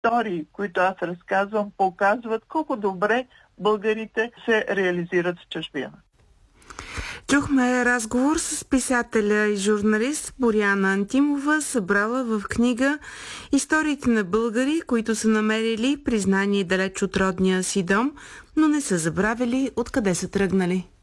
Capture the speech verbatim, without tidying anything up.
истории, които аз разказвам, показват колко добре българите се реализират в чужбина. Чухме разговор с писателя и журналист Боряна Антимова, събрала в книга историите на българи, които са намерили признание далеч от родния си дом, но не са забравили откъде са тръгнали.